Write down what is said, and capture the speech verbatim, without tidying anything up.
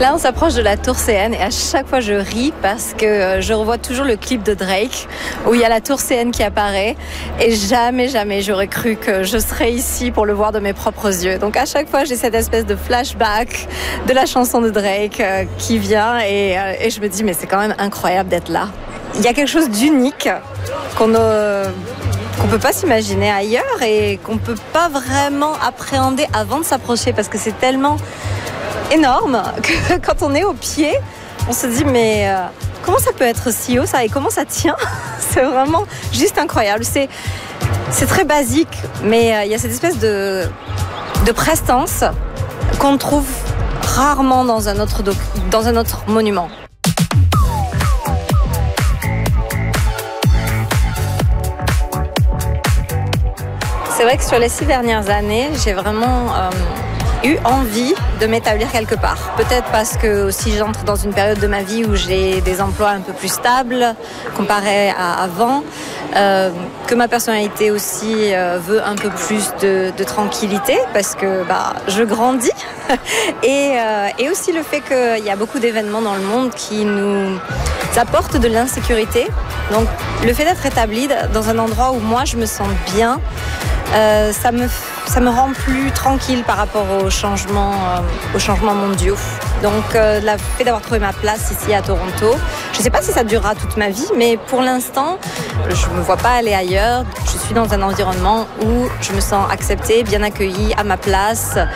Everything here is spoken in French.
Là, on s'approche de la Tour C N et à chaque fois, je ris parce que je revois toujours le clip de Drake où il y a la Tour C N qui apparaît et jamais, jamais j'aurais cru que je serais ici pour le voir de mes propres yeux. Donc à chaque fois, j'ai cette espèce de flashback de la chanson de Drake qui vient et, et je me dis mais c'est quand même incroyable d'être là. Il y a quelque chose d'unique qu'on ne... qu'on peut pas s'imaginer ailleurs et qu'on peut pas vraiment appréhender avant de s'approcher parce que c'est tellement énorme que quand on est au pied, on se dit mais euh, comment ça peut être si haut ça et comment ça tient? C'est vraiment juste incroyable. C'est, c'est très basique, mais euh, il y a cette espèce de, de prestance qu'on trouve rarement dans un autre, doc, dans un autre monument. C'est vrai que sur les six dernières années, j'ai vraiment euh, eu envie de m'établir quelque part. Peut-être parce que aussi j'entre dans une période de ma vie où j'ai des emplois un peu plus stables comparé à avant, euh, que ma personnalité aussi euh, veut un peu plus de, de tranquillité parce que bah, je grandis et, euh, et aussi le fait qu'il y a beaucoup d'événements dans le monde qui nous apportent de l'insécurité. Donc le fait d'être établi dans un endroit où moi je me sens bien, Euh, ça me, ça me rend plus tranquille par rapport aux changements, euh, aux changements mondiaux. Donc, euh, le fait d'avoir trouvé ma place ici à Toronto, je ne sais pas si ça durera toute ma vie, mais pour l'instant, je ne me vois pas aller ailleurs. Je suis dans un environnement où je me sens acceptée, bien accueillie, à ma place.